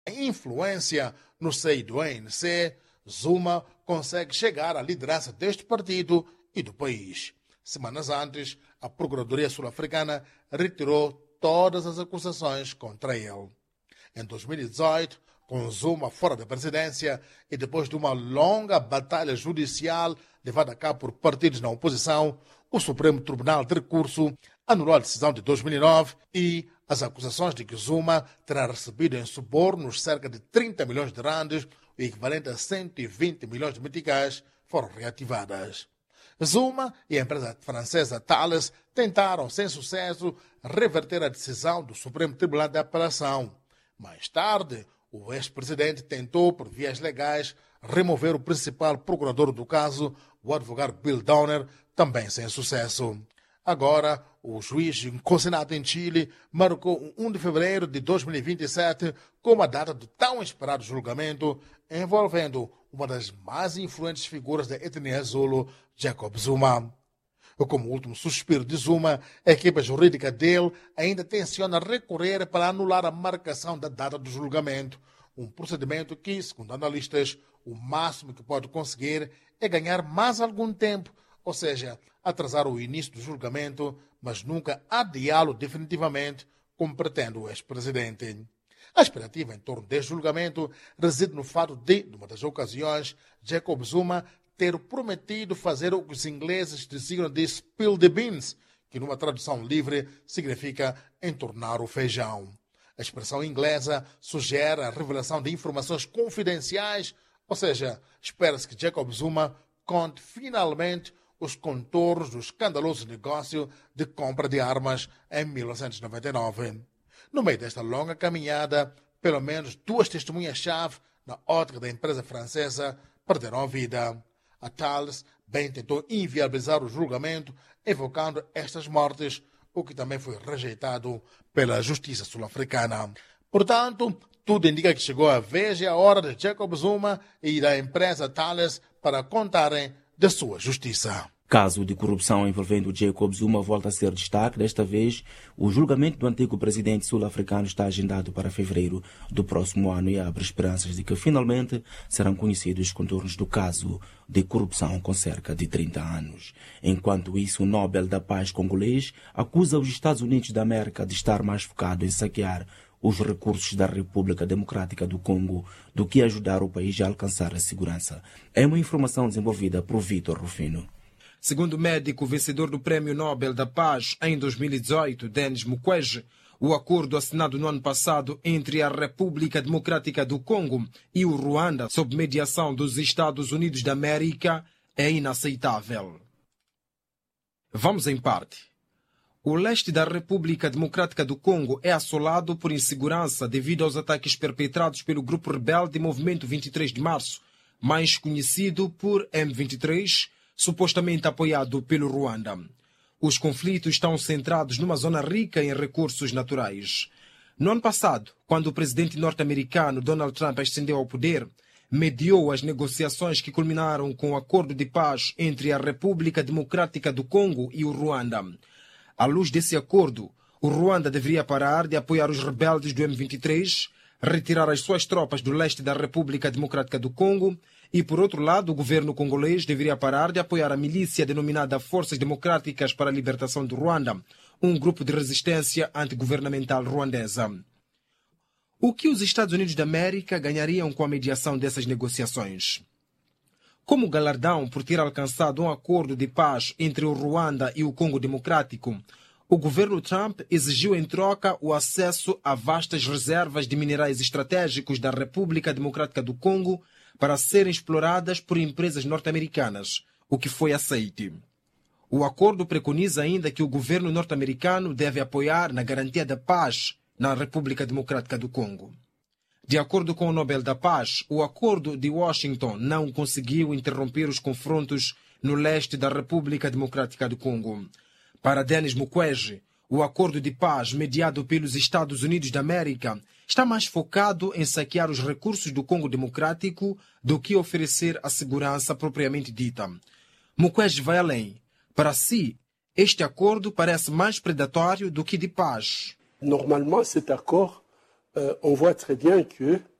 influência no seio do ANC, Zuma consegue chegar à liderança deste partido e do país. Semanas antes, a Procuradoria Sul-Africana retirou todas as acusações contra ele. Em 2018, com Zuma fora da presidência e depois de uma longa batalha judicial levada a cabo por partidos na oposição, o Supremo Tribunal de Recurso anulou a decisão de 2009 e as acusações de que Zuma terá recebido em subornos cerca de 30 milhões de randes, o equivalente a 120 milhões de meticais, foram reativadas. Zuma e a empresa francesa Thales tentaram, sem sucesso, reverter a decisão do Supremo Tribunal de Apelação. Mais tarde, o ex-presidente tentou, por vias legais, remover o principal procurador do caso, o advogado Bill Donner, também sem sucesso. Agora, o juiz consignado em Chile marcou 1 de fevereiro de 2027 como a data do tão esperado julgamento envolvendo uma das mais influentes figuras da etnia Zulu, Jacob Zuma. Como último suspiro de Zuma, a equipe jurídica dele ainda tenciona recorrer para anular a marcação da data do julgamento, um procedimento que, segundo analistas, o máximo que pode conseguir é ganhar mais algum tempo, ou seja, atrasar o início do julgamento, mas nunca adiá-lo definitivamente, como pretende o ex-presidente. A expectativa em torno deste julgamento reside no fato de, numa das ocasiões, Jacob Zuma ter prometido fazer o que os ingleses designam de spill the beans, que numa tradução livre significa entornar o feijão. A expressão inglesa sugere a revelação de informações confidenciais, ou seja, espera-se que Jacob Zuma conte finalmente os contornos do escandaloso negócio de compra de armas em 1999. No meio desta longa caminhada, pelo menos 2 testemunhas-chave na ótica da empresa francesa perderam a vida. A Thales bem tentou inviabilizar o julgamento, evocando estas mortes, o que também foi rejeitado pela justiça sul-africana. Portanto, tudo indica que chegou a vez e a hora de Jacob Zuma e da empresa Thales para contarem da sua justiça. Caso de corrupção envolvendo Jacob Zuma volta a ser destaque. Desta vez, o julgamento do antigo presidente sul-africano está agendado para fevereiro do próximo ano e abre esperanças de que finalmente serão conhecidos os contornos do caso de corrupção com cerca de 30 anos. Enquanto isso, o Nobel da Paz congolês acusa os Estados Unidos da América de estar mais focado em saquear os recursos da República Democrática do Congo do que ajudar o país a alcançar a segurança. É uma informação desenvolvida por Vitor Rufino. Segundo o médico vencedor do Prêmio Nobel da Paz em 2018, Denis Mukwege, o acordo assinado no ano passado entre a República Democrática do Congo e o Ruanda, sob mediação dos Estados Unidos da América, é inaceitável. Vamos em parte. O leste da República Democrática do Congo é assolado por insegurança devido aos ataques perpetrados pelo grupo rebelde Movimento 23 de Março, mais conhecido por M23, supostamente apoiado pelo Ruanda. Os conflitos estão centrados numa zona rica em recursos naturais. No ano passado, quando o presidente norte-americano Donald Trump ascendeu ao poder, mediou as negociações que culminaram com o acordo de paz entre a República Democrática do Congo e o Ruanda. À luz desse acordo, o Ruanda deveria parar de apoiar os rebeldes do M23, retirar as suas tropas do leste da República Democrática do Congo e, por outro lado, o governo congolês deveria parar de apoiar a milícia denominada Forças Democráticas para a Libertação do Ruanda, um grupo de resistência antigovernamental ruandesa. O que os Estados Unidos da América ganhariam com a mediação dessas negociações? Como galardão por ter alcançado um acordo de paz entre o Ruanda e o Congo Democrático, o governo Trump exigiu em troca o acesso a vastas reservas de minerais estratégicos da República Democrática do Congo para serem exploradas por empresas norte-americanas, o que foi aceite. O acordo preconiza ainda que o governo norte-americano deve apoiar na garantia da paz na República Democrática do Congo. De acordo com o Nobel da Paz, o acordo de Washington não conseguiu interromper os confrontos no leste da República Democrática do Congo. Para Denis Mukwege, o acordo de paz mediado pelos Estados Unidos da América está mais focado em saquear os recursos do Congo Democrático do que oferecer a segurança propriamente dita. Mukwege vai além. Para si, este acordo parece mais predatório do que de paz. Normalement, cet accord on voit très bien que